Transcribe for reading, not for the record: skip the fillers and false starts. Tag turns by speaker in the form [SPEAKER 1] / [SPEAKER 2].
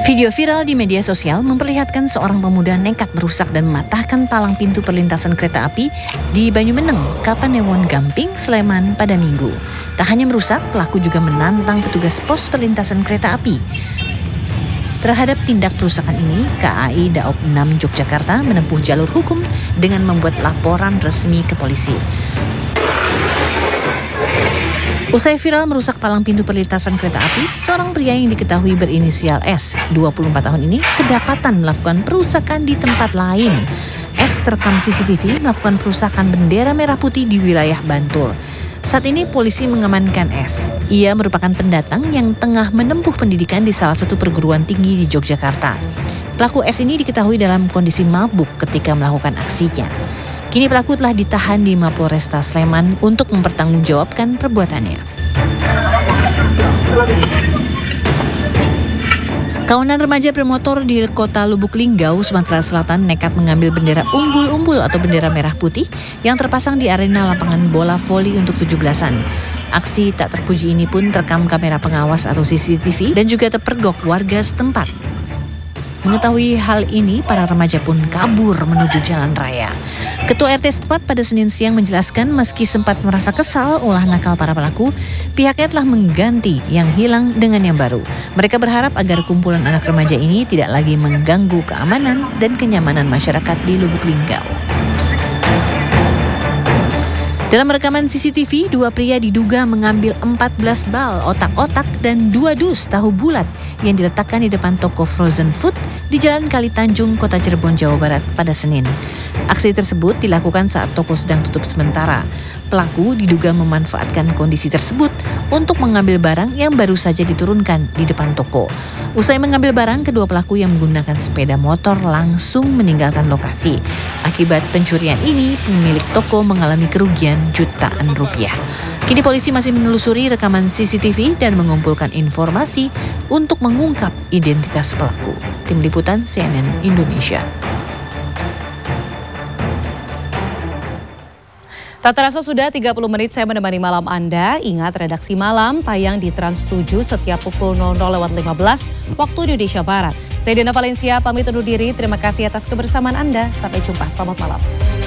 [SPEAKER 1] Video viral di media sosial memperlihatkan seorang pemuda nekat merusak dan mematahkan palang pintu perlintasan kereta api di Banyumeneng, Kapanewon Gamping, Sleman pada Minggu. Tak hanya merusak, pelaku juga menantang petugas pos perlintasan kereta api. Terhadap tindak perusakan ini, KAI Daob 6 Yogyakarta menempuh jalur hukum dengan membuat laporan resmi ke polisi. Usai viral merusak palang pintu perlintasan kereta api, seorang pria yang diketahui berinisial S, 24 tahun ini, kedapatan melakukan perusakan di tempat lain. S terekam CCTV melakukan perusakan bendera merah putih di wilayah Bantul. Saat ini polisi mengamankan S. Ia merupakan pendatang yang tengah menempuh pendidikan di salah satu perguruan tinggi di Yogyakarta. Pelaku S ini diketahui dalam kondisi mabuk ketika melakukan aksinya. Kini pelaku telah ditahan di Mapolresta Sleman untuk mempertanggungjawabkan perbuatannya. Kawanan remaja bermotor di kota Lubuk Linggau, Sumatera Selatan nekat mengambil bendera umbul-umbul atau bendera merah putih yang terpasang di arena lapangan bola voli untuk 17-an. Aksi tak terpuji ini pun terekam kamera pengawas atau CCTV dan juga terpergok warga setempat. Mengetahui hal ini, para remaja pun kabur menuju jalan raya. Ketua RT setempat pada Senin siang menjelaskan meski sempat merasa kesal ulah nakal para pelaku, pihaknya telah mengganti yang hilang dengan yang baru. Mereka berharap agar kumpulan anak remaja ini tidak lagi mengganggu keamanan dan kenyamanan masyarakat di Lubuk Linggau. Dalam rekaman CCTV, dua pria diduga mengambil 14 bal otak-otak dan 2 dus tahu bulat yang diletakkan di depan toko frozen food di Jalan Kali Tanjung, Kota Cirebon, Jawa Barat pada Senin. Aksi tersebut dilakukan saat toko sedang tutup sementara. Pelaku diduga memanfaatkan kondisi tersebut untuk mengambil barang yang baru saja diturunkan di depan toko. Usai mengambil barang, kedua pelaku yang menggunakan sepeda motor langsung meninggalkan lokasi. Akibat pencurian ini, pemilik toko mengalami kerugian jutaan rupiah. Kini polisi masih menelusuri rekaman CCTV dan mengumpulkan informasi untuk mengungkap identitas pelaku. Tim Liputan CNN Indonesia.
[SPEAKER 2] Tak terasa sudah 30 menit saya menemani malam Anda. Ingat, redaksi malam tayang di Trans 7 setiap pukul 00.15 waktu Indonesia Barat. Saya Diana Valencia pamit undur diri. Terima kasih atas kebersamaan Anda. Sampai jumpa. Selamat malam.